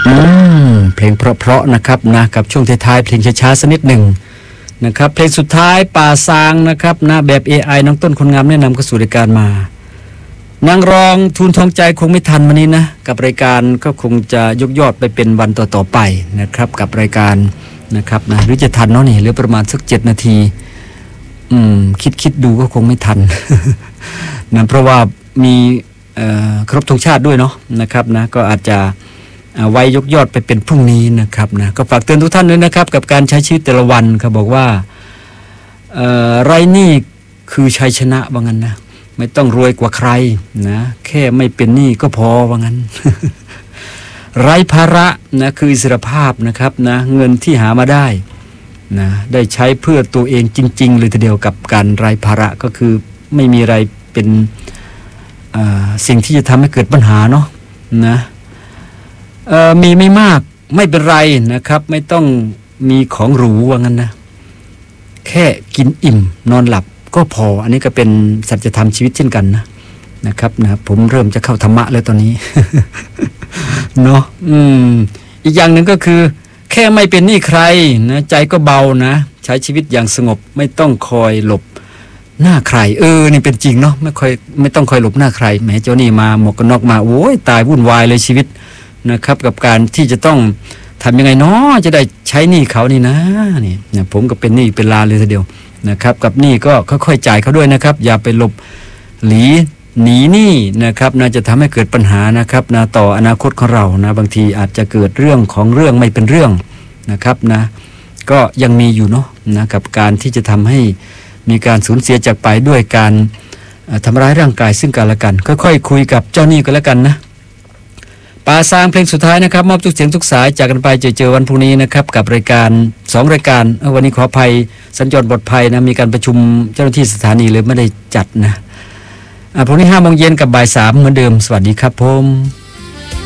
เพลงเพราะๆนะครับนะกับช่วงท้ายๆเพลงช้าๆสักนิดหนึ่งนะครับเพลงสุดท้ายป่าซางนะครับนะแบบ AI น้องต้นคนงามแนะนำเข้าสู่รายการมานางรองทูลทองใจคงไม่ทันวันนี้นะกับรายการก็คงจะยกยอดไปเป็นวันต่อๆไปนะครับกับรายการนะครับนะหรือจะทันเนาะนี่เหลือประมาณสัก7 นาทีคิดดูก็คงไม่ทัน นะเพราะว่ามีครบธงชาติด้วยเนาะนะครับนะก็อาจจะไว้ยกยอดไปเป็นพรุ่งนี้นะครับนะก็ฝากเตือนทุกท่านด้วยนะครับกับการใช้ชีวิตแต่ละวันเขาบอกว่าไรหนี้คือชัยชนะว่างั้นนะไม่ต้องรวยกว่าใครนะแค่ไม่เป็นหนี้ก็พอว่างั้น ไร้ภาระนะคืออิสรภาพนะครับนะเงินที่หามาได้นะได้ใช้เพื่อตัวเองจริงๆเลยทีเดียวกับการไร้ภาระก็คือไม่มีอะไรเป็นสิ่งที่จะทำให้เกิดปัญหาเนาะนะมีไม่มากไม่เป็นไรนะครับไม่ต้องมีของหรูว่างั้นนะแค่กินอิ่มนอนหลับก็พออันนี้ก็เป็นสัจธรรมชีวิตเช่นกันนะครับนะผมเริ่มจะเข้าธรรมะแล้วตอนนี้ เนาะอีกอย่างหนึ่งก็คือแค่ไม่เป็นหนี้ใครนะใจก็เบานะใช้ชีวิตอย่างสงบไม่ต้องคอยหลบหน้าใครนี่เป็นจริงเนาะไม่ต้องคอยหลบหน้าใครแหมเจ้านี่มาหมวกกันน็อกมาโอ้ยตายวุ่นวายเลยชีวิตนะครับกับการที่จะต้องทำยังไงเนาะจะได้ใช้หนี้เขานี่นะนี่นะผมก็เป็นหนี้เป็นลาเลยทีเดียวนะครับกับหนี้ก็ค่อยๆจ่ายเขาด้วยนะครับอย่าไปหลบหนีหนี้นะครับน่าจะทำให้เกิดปัญหานะครับนะต่ออนาคตของเรานะบางทีอาจจะเกิดเรื่องของเรื่องไม่เป็นเรื่องนะครับนะก็ยังมีอยู่เนาะนะกับการที่จะทำให้มีการสูญเสียจากไปด้วยการทำร้ายร่างกายซึ่งกันและกันค่อยๆคุยกับเจ้าหนี้กันแล้วกันนะป่าซางเพลงสุดท้ายนะครับมอบทุกเสียงทุกสายจากกันไปเจอวันพรุ่งนี้นะครับกับรายการ2 รายการวันนี้ขออภัยสัญจรปลอดภัยนะมีการประชุมเจ้าหน้าที่สถานีเลยไม่ได้จัดนะพรุ่งนี้ 5 โมงเย็นกับบ่าย 3เหมือนเดิมสวัสดีครับผม